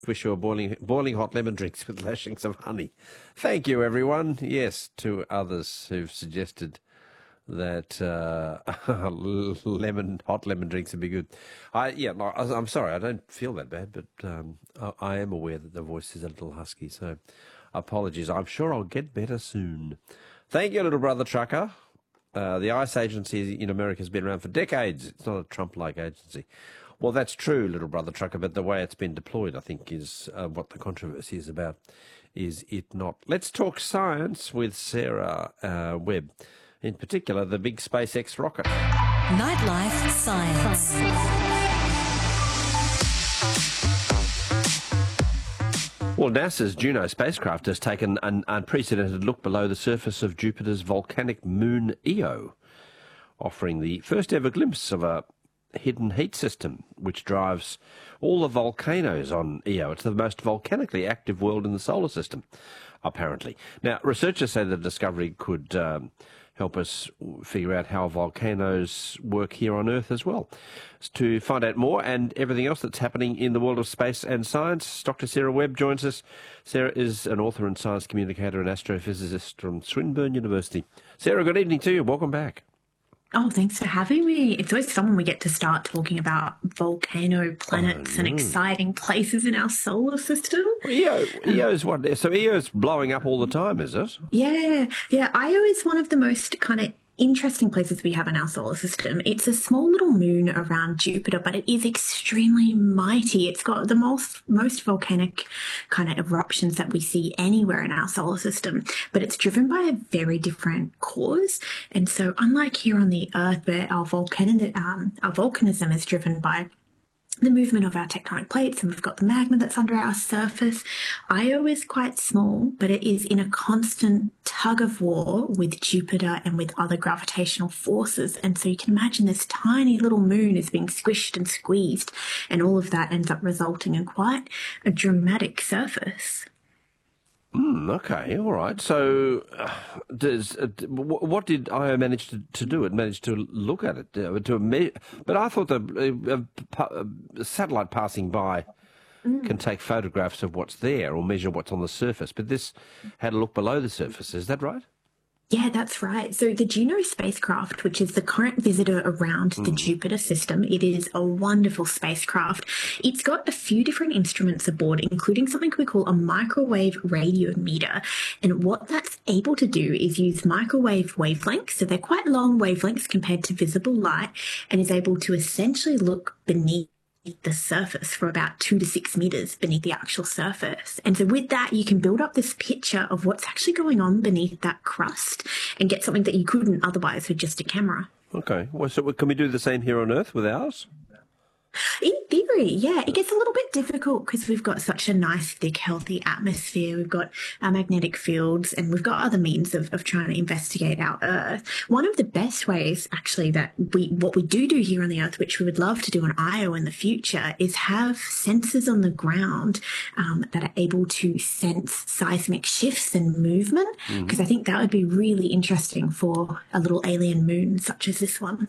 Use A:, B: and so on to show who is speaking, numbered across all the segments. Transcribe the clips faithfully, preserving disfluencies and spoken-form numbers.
A: wish you a boiling, boiling hot lemon drinks with lashings of honey. Thank you, everyone. Yes, to others who've suggested that uh, lemon, hot lemon drinks would be good. I yeah, no, I'm sorry, I don't feel that bad, but um, I, I am aware that the voice is a little husky, so apologies. I'm sure I'll get better soon. Thank you, little brother trucker. Uh, the ICE agency in America has been around for decades. It's not a Trump-like agency. Well, that's true, little brother trucker, but the way it's been deployed, I think, is uh, what the controversy is about, is it not? Let's talk science with Sarah uh, Webb. In particular, the big SpaceX rocket.
B: Nightlife Science.
A: Well, NASA's Juno spacecraft has taken an unprecedented look below the surface of Jupiter's volcanic moon Io, offering the first ever glimpse of a hidden heat system which drives all the volcanoes on Io. It's the most volcanically active world in the solar system, apparently. Now, researchers say the discovery could um, help us figure out how volcanoes work here on Earth as well. To find out more and everything else that's happening in the world of space and science, Doctor Sarah Webb joins us. Sarah is an author and science communicator and astrophysicist from Swinburne University. Sarah, good evening to you. Welcome back.
C: Oh, thanks for having me. It's always fun when we get to start talking about volcano planets and exciting places in our solar system.
A: Well, Io, Io's what? So Io's blowing up all the time, is it?
C: Yeah, yeah. Io is one of the most kind of interesting places we have in our solar system. It's a small little moon around Jupiter, but it is extremely mighty. It's got the most most volcanic kind of eruptions that we see anywhere in our solar system, but it's driven by a very different cause. And so unlike here on the Earth, where our volcanic um, our volcanism is driven by the movement of our tectonic plates, and we've got the magma that's under our surface, Io is quite small, but it is in a constant tug of war with Jupiter and with other gravitational forces. And so you can imagine this tiny little moon is being squished and squeezed, and all of that ends up resulting in quite a dramatic surface.
A: Mm, okay, all right. So, uh, does uh, what did Io manage to, to do? It managed to look at it, uh, to me. But I thought the uh, uh, satellite passing by mm. can take photographs of what's there or measure what's on the surface. But this had a look below the surface. Is that right?
C: Yeah, that's right. So the Juno spacecraft, which is the current visitor around mm. the Jupiter system, it is a wonderful spacecraft. It's got a few different instruments aboard, including something we call a microwave radiometer. And what that's able to do is use microwave wavelengths, so they're quite long wavelengths compared to visible light, and is able to essentially look beneath the surface for about two to six meters beneath the actual surface. And so with that, you can build up this picture of what's actually going on beneath that crust and get something that you couldn't otherwise with just a camera.
A: Okay. Well, so can we do the same here on Earth with ours?
C: In theory, yeah. It gets a little bit difficult because we've got such a nice, thick, healthy atmosphere. We've got our magnetic fields, and we've got other means of, of trying to investigate our Earth. One of the best ways, actually, that we what we do do here on the Earth, which we would love to do on Io in the future, is have sensors on the ground um, that are able to sense seismic shifts and movement, because mm-hmm. I think that would be really interesting for a little alien moon such as this one.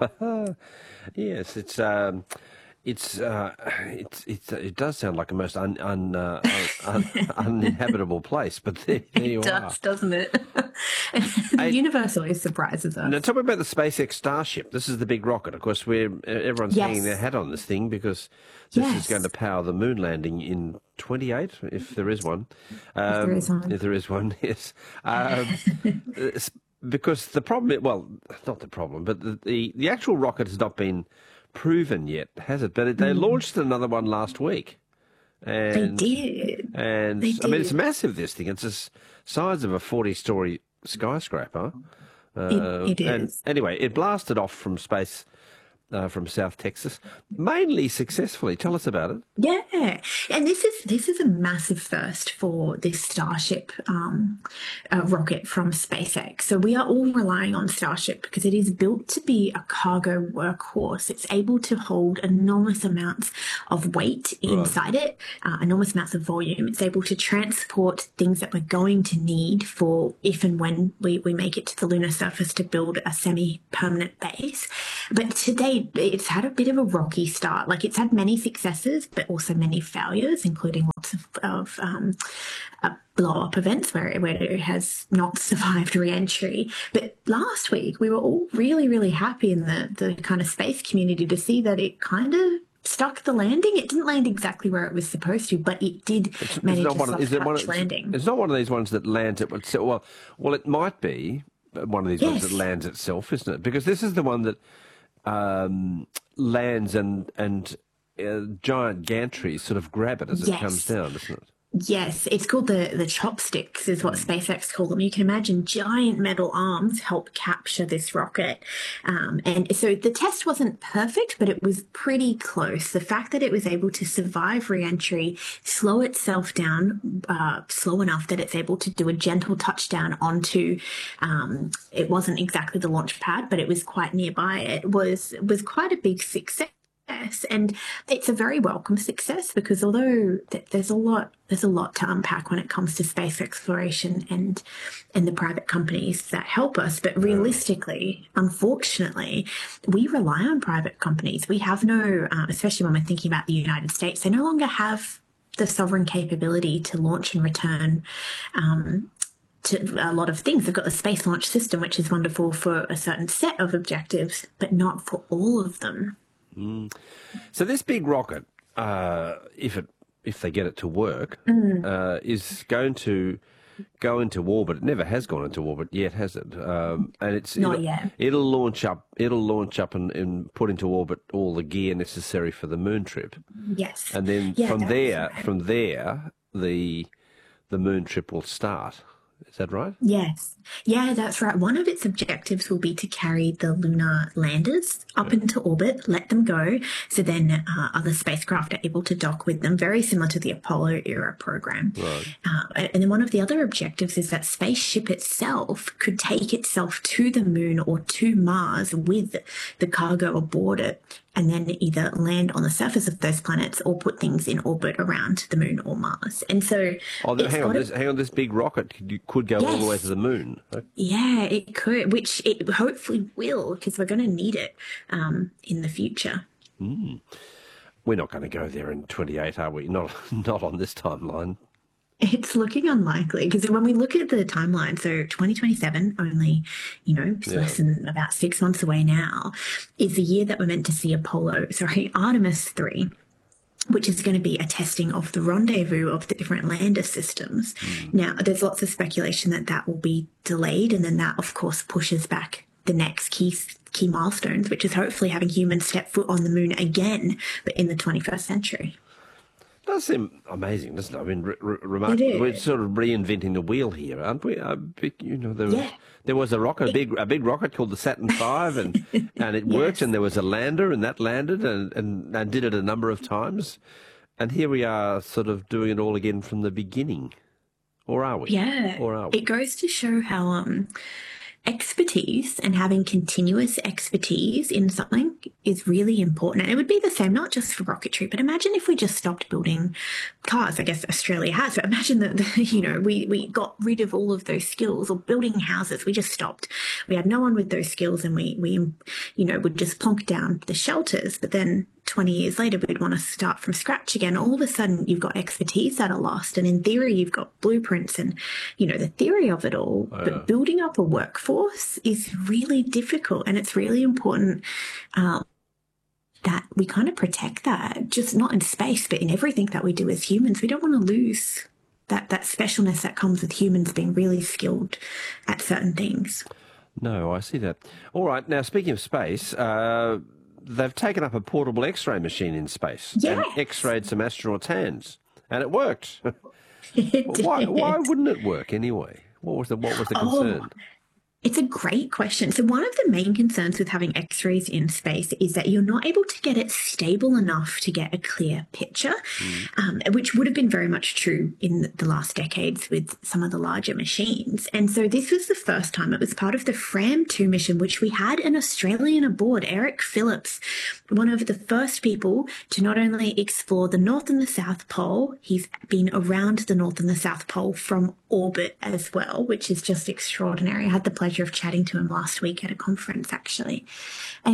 A: Yes, it's um, it's uh, it's it's it does sound like a most un, un, uh, un, un, uninhabitable place, but there, there you
C: it
A: are.
C: It does, doesn't it? the I, universe always surprises us.
A: Now, tell me about the SpaceX Starship. This is the big rocket. Of course, we're everyone's yes. hanging their hat on this thing because this yes. is going to power the moon landing in twenty-eight, if there is one. Um,
C: if there is one.
A: If there is one, yes. Um, Because the problem, well, not the problem, but the, the, the actual rocket has not been proven yet, has it? But they mm. launched another one last week. And,
C: they did.
A: And
C: they
A: I
C: did.
A: mean, it's massive, this thing. It's the size of a forty-story skyscraper. Uh,
C: it, it
A: and
C: is.
A: Anyway, it blasted off from space. Uh, from South Texas, mainly successfully. Tell us about it.
C: Yeah, and this is this is a massive first for this Starship um, uh, rocket from SpaceX. So we are all relying on Starship because it is built to be a cargo workhorse. It's able to hold enormous amounts of weight inside right. it, uh, enormous amounts of volume. It's able to transport things that we're going to need for if and when we, we make it to the lunar surface to build a semi-permanent base. But to date, it, it's had a bit of a rocky start. Like it's had many successes, but also many failures, including lots of, of um, uh, blow-up events where, where it has not survived re-entry. But last week, we were all really, really happy in the, the kind of space community to see that it kind of stuck the landing. It didn't land exactly where it was supposed to, but it did
A: it's,
C: manage
A: it's
C: a
A: one of, is it one
C: soft
A: of,
C: landing.
A: It's not one of these ones that lands it. Well, well, it might be one of these
C: Yes.
A: ones that lands itself, isn't it? Because this is the one that um, lands and and uh, giant gantries sort of grab it as
C: Yes.
A: it comes down, isn't it?
C: Yes, it's called the, the chopsticks is what SpaceX call them. You can imagine giant metal arms help capture this rocket. Um, and so the test wasn't perfect, but it was pretty close. The fact that it was able to survive re-entry, slow itself down uh, slow enough that it's able to do a gentle touchdown onto, um, it wasn't exactly the launch pad, but it was quite nearby. It was, was quite a big success. And it's a very welcome success because although th- there's a lot there's a lot to unpack when it comes to space exploration and and the private companies that help us, but realistically, unfortunately, we rely on private companies. We have no, uh, especially when we're thinking about the United States, they no longer have the sovereign capability to launch and return um, to a lot of things. They've got the Space Launch System, which is wonderful for a certain set of objectives, but not for all of them.
A: Mm. So this big rocket, uh, if it if they get it to work,
C: Mm.
A: uh, is going to go into orbit. It never has gone into orbit yet, has it? Um, and it's
C: Not
A: it'll,
C: yet.
A: It'll launch up. It'll launch up and, and put into orbit all the gear necessary for the moon trip.
C: Yes.
A: And then
C: Yeah,
A: from
C: that's
A: there,
C: right.
A: from there, the the moon trip will start. Is that right?
C: Yes. Yeah, that's right. One of its objectives will be to carry the lunar landers up into orbit, let them go, so then uh, other spacecraft are able to dock with them, very similar to the Apollo era program.
A: Right.
C: Uh, and then one of the other objectives is that spaceship itself could take itself to the moon or to Mars with the cargo aboard it, and then either land on the surface of those planets or put things in orbit around the moon or Mars. And so,
A: Oh,
C: it's
A: hang on.
C: got a-
A: This, hang on. This big rocket could, could go all the way
C: Yes.
A: to the moon.
C: yeah, it could, which it hopefully will, because we're going to need it um, in the future.
A: We're not going to go there in twenty-eight, are we? Not not on this timeline.
C: It's looking unlikely because when we look at the timeline, so twenty twenty-seven, only, you know, it's
A: Yeah.
C: less than about six months away now, is the year that we're meant to see Apollo, sorry, Artemis three, which is going to be a testing of the rendezvous of the different lander systems. Now, there's lots of speculation that that will be delayed, and then that, of course, pushes back the next key key milestones, which is hopefully having humans step foot on the moon again, but in the twenty-first century.
A: Does seem amazing, doesn't it? I mean, re- re- remarkable.
C: It
A: We're
C: is.
A: sort of reinventing the wheel here, aren't we? Uh, big, you know, there was,
C: Yeah.
A: there was a rocket, a big, a big rocket called the Saturn five, and and it worked.
C: Yes.
A: And there was a lander, and that landed, and, and and did it a number of times. And here we are, sort of doing it all again from the beginning, or are we?
C: Yeah,
A: Or are we?
C: it goes to show how um, expertise and having continuous expertise in something is really important. And it would be the same, not just for rocketry, but imagine if we just stopped building cars. I guess Australia has, but imagine that, you know, we, we got rid of all of those skills, or building houses. We just stopped. We had no one with those skills, and we, we, you know, would just plonk down the shelters. But then twenty years later, we'd want to start from scratch again. All of a sudden, you've got expertise that are lost. And in theory, you've got blueprints and, you know, the theory of it all. But building up a workforce is really difficult. And it's really important um, that we kind of protect that, just not in space, but in everything that we do as humans. We don't want to lose that, that specialness that comes with humans being really skilled at certain things.
A: No, I see that. All right. Now, speaking of space, uh, they've taken up a portable X-ray machine in space and
C: Yes.
A: X-rayed some astronauts' hands, and it worked.
C: It
A: why?
C: did.
A: Why wouldn't it work anyway? What was the What was the
C: Oh,
A: concern?
C: It's a great question. So one of the main concerns with having X-rays in space is that you're not able to get it stable enough to get a clear picture, um, which would have been very much true in the last decades with some of the larger machines. And so this was the first time. It was part of the Fram two mission, which we had an Australian aboard, Eric Phillips, one of the first people to not only explore the North and the South Pole, he's been around the North and the South Pole from orbit as well, which is just extraordinary. I had the pleasure of chatting to him last week at a conference, actually. And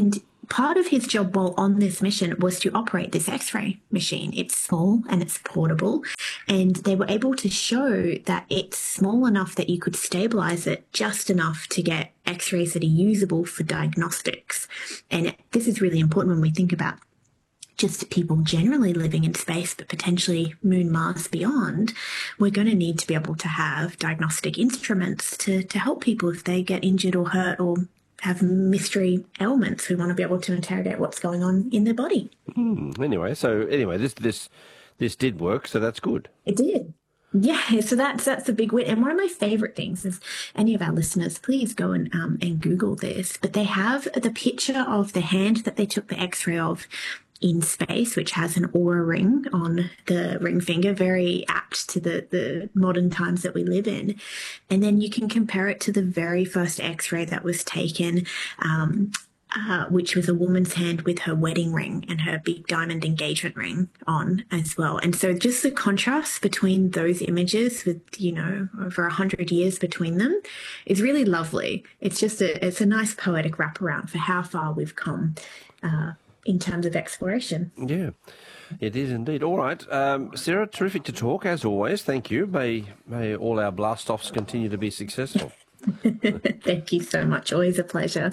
C: part of his job while on this mission was to operate this X-ray machine. It's small and it's portable, and they were able to show that it's small enough that you could stabilize it just enough to get X-rays that are usable for diagnostics. And this is really important when we think about just people generally living in space, but potentially Moon, Mars, beyond. We're going to need to be able to have diagnostic instruments to, to help people if they get injured or hurt or have mystery ailments. We want to be able to interrogate what's going on in their body.
A: Mm, anyway, so anyway, this this this did work, so that's good.
C: It did. Yeah, so that's that's a big win. And one of my favourite things is, any of our listeners, please go and um, and Google this. But they have the picture of the hand that they took the X-ray of in space, which has an aura ring on the ring finger, very apt to the, the modern times that we live in. And then you can compare it to the very first X-ray that was taken, um, uh, which was a woman's hand with her wedding ring and her big diamond engagement ring on as well. And so just the contrast between those images with, you know, over a hundred years between them is really lovely. It's just a, it's a nice poetic wraparound for how far we've come, uh, in terms of exploration.
A: Yeah, it is indeed. All right, um, Sarah, terrific to talk as always. Thank you. May may all our blast-offs continue to be successful.
C: Thank you so much. Always a pleasure.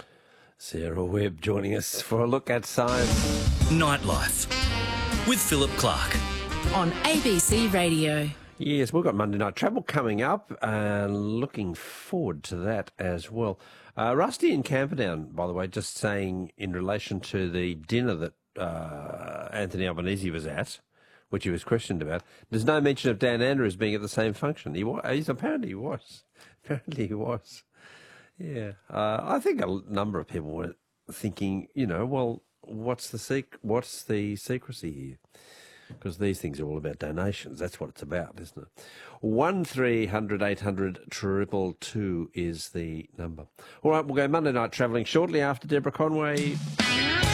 A: Sarah Webb joining us for a look at science.
D: Nightlife with Philip Clark
B: on A B C Radio.
A: Yes, we've got Monday Night Travel coming up, and looking forward to that as well. Uh, Rusty in Camperdown, by the way, just saying in relation to the dinner that uh, Anthony Albanese was at, which he was questioned about, there's no mention of Dan Andrews being at the same function. He was, he's, apparently he was. Apparently he was. Yeah. Uh, I think a number of people were thinking, you know, well, what's the sec- what's the secrecy here? Because these things are all about donations. That's what it's about, isn't it? One three hundred eight hundred triple two is the number. All right, we'll go Monday Night Travelling shortly after Deborah Conway.